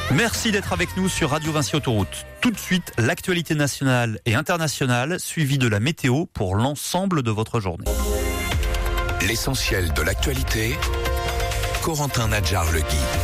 Merci d'être avec nous sur Radio Vinci Autoroute. Tout de suite, l'actualité nationale et internationale, suivie de la météo pour l'ensemble de votre journée. L'essentiel de l'actualité, Corentin Nadjar-Legui.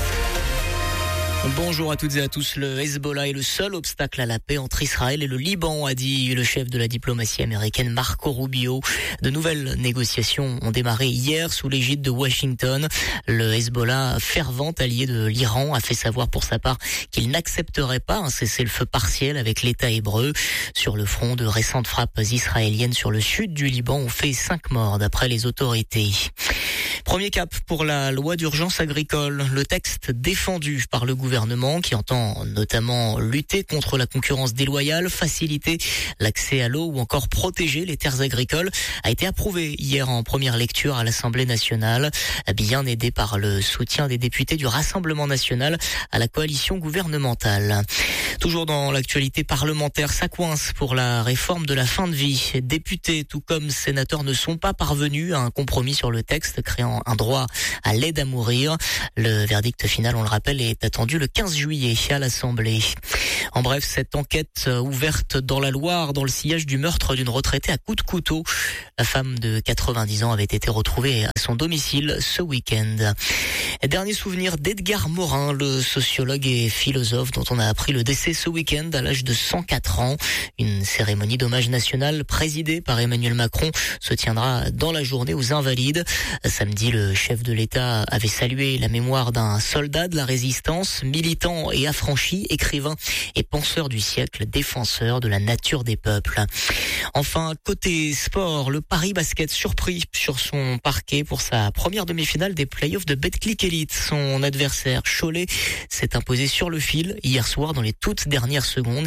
Bonjour à toutes et à tous. Le Hezbollah est le seul obstacle à la paix entre Israël et le Liban, a dit le chef de la diplomatie américaine Marco Rubio. De nouvelles négociations ont démarré hier sous l'égide de Washington. Le Hezbollah, fervent allié de l'Iran, a fait savoir pour sa part qu'il n'accepterait pas un cessez-le-feu partiel avec l'État hébreu. Sur le front, de récentes frappes israéliennes sur le sud du Liban ont fait 5 morts d'après les autorités. Premier cap pour la loi d'urgence agricole. Le texte défendu par le gouvernement qui entend notamment lutter contre la concurrence déloyale, faciliter l'accès à l'eau ou encore protéger les terres agricoles a été approuvé hier en première lecture à l'Assemblée nationale, bien aidé par le soutien des députés du Rassemblement national à la coalition gouvernementale. Toujours dans l'actualité parlementaire, ça coince pour la réforme de la fin de vie. Députés tout comme sénateurs ne sont pas parvenus à un compromis sur le texte créant un droit à l'aide à mourir. Le verdict final, on le rappelle, est attendu le 15 juillet à l'Assemblée. En bref, cette enquête ouverte dans la Loire, dans le sillage du meurtre d'une retraitée à coups de couteau. La femme de 90 ans avait été retrouvée à son domicile ce week-end. Dernier souvenir d'Edgar Morin, le sociologue et philosophe dont on a appris le décès ce week-end à l'âge de 104 ans. Une cérémonie d'hommage national présidée par Emmanuel Macron se tiendra dans la journée aux Invalides. Samedi, le chef de l'État avait salué la mémoire d'un soldat de la résistance, militant et affranchi, écrivain et penseur du siècle, défenseur de la nature des peuples. Enfin, côté sport, le Paris Basket surpris sur son parquet pour sa première demi-finale des playoffs de Betclic Elite. Son adversaire, Cholet, s'est imposé sur le fil hier soir dans les toutes dernières secondes,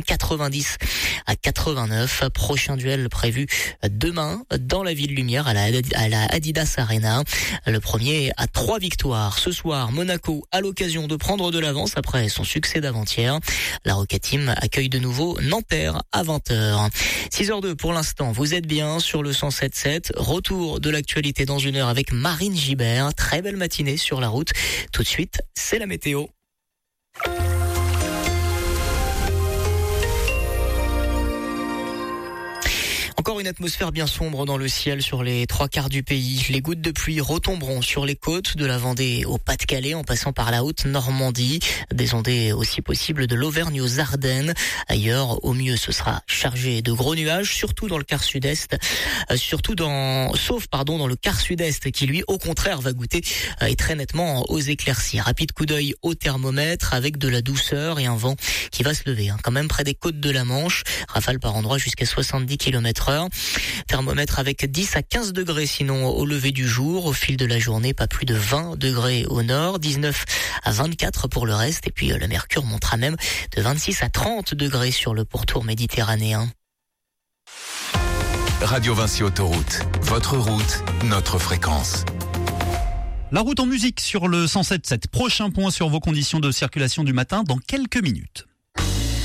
90-89. Prochain duel prévu demain dans la Ville Lumière à la Adidas Arena. Le premier a 3 victoires. Ce soir, Monaco a l'occasion de prendre de l'avance après son succès d'avant-hier. La Roca Team accueille de nouveau Nanterre à 20h. 6h02 pour l'instant, vous êtes bien sur le 107.7. Retour de l'actualité dans une heure avec Marine Gibert. Très belle matinée sur la route. Tout de suite, c'est la météo. Encore une atmosphère bien sombre dans le ciel sur les 3/4 du pays. Les gouttes de pluie retomberont sur les côtes de la Vendée au Pas-de-Calais en passant par la Haute-Normandie. Des ondées aussi possibles de l'Auvergne aux Ardennes. Ailleurs, au mieux, ce sera chargé de gros nuages, surtout dans le quart sud-est. Sauf dans le quart sud-est qui, lui, au contraire, va goûter et très nettement aux éclaircies. Rapide coup d'œil au thermomètre avec de la douceur et un vent qui va se lever. Quand même près des côtes de la Manche. Rafale par endroits jusqu'à 70 km/h. Thermomètre avec 10 à 15 degrés sinon au lever du jour. Au fil de la journée, pas plus de 20 degrés au nord, 19 à 24 pour le reste. Et puis le mercure montera même de 26 à 30 degrés sur le pourtour méditerranéen. Radio Vinci Autoroute, votre route, notre fréquence. La route en musique sur le 107.7. Prochain point sur vos conditions de circulation du matin dans quelques minutes.